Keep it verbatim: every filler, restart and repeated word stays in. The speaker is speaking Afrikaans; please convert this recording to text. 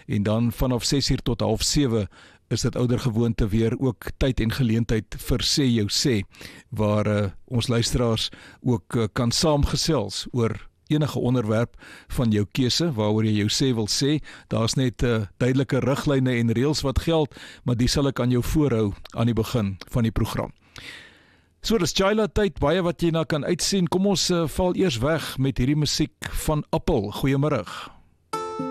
en dan vanaf ses uur tot half sewe is dit ouer gewoonte weer ook tyd en geleentheid vir Sê Jou Sê, waar uh, ons luisteraars ook uh, kan saamgesels oor enige onderwerp van jou keuse, waaroor jy jou sê wil sê. Daar's net uh, duidelike riglyne en reëls wat geld, maar die sal ek aan jou voorhou aan die begin van die program. So, dis Chila tyd, baie wat jy na kan uitsien. Kom ons uh, val eers weg met hierdie musiek van Appel. Goeiemiddag.